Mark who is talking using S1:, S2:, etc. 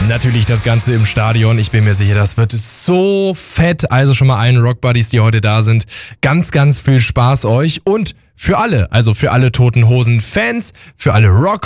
S1: Natürlich das Ganze im Stadion. Ich bin mir sicher, das wird so fett. Also schon mal allen Rockbuddies, die heute da sind, ganz, ganz viel Spaß euch. Und für alle, also für alle Toten Hosen Fans, für alle Rock